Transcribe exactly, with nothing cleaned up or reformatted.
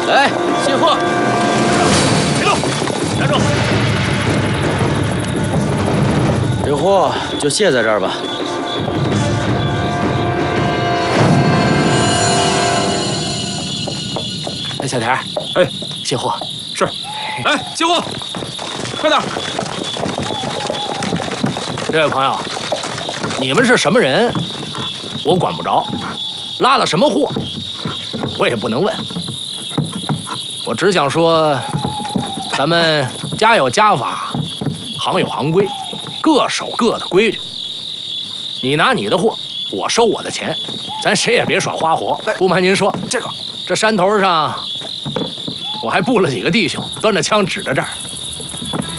来，卸货。 别动，站住！ 这货就卸在这儿吧。 哎，小田， 哎， 卸货。 是。哎，卸货，快点！ 这位朋友，你们是什么人？我管不着，拉的什么货，我也不能问。我只想说，咱们家有家法，行有行规，各守各的规矩。你拿你的货，我收我的钱，咱谁也别耍花活。不瞒您说，这个这山头上，我还布了几个弟兄，端着枪指着这儿。